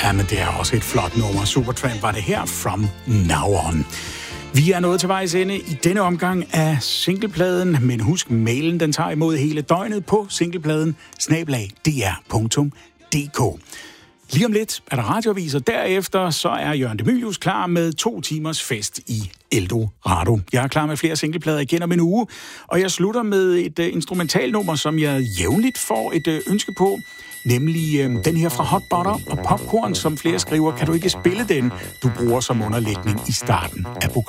Ja, men det er også et flot nummer. Supertramp var det her, From Now On. Vi er nået til vejs ende i denne omgang af singlepladen, men husk, mailen den tager imod hele døgnet på singlepladen@dr.dk. Lige om lidt er der radioaviser. Derefter så er Jørgen de Mylius klar med 2 timers fest i Eldorado. Jeg er klar med flere singleplader igen om en uge, og jeg slutter med et instrumentalnummer, som jeg jævnligt får et ønske på, nemlig den her fra Hot Butter og Popcorn, som flere skriver, kan du ikke spille den, du bruger som underlægning i starten af programmet.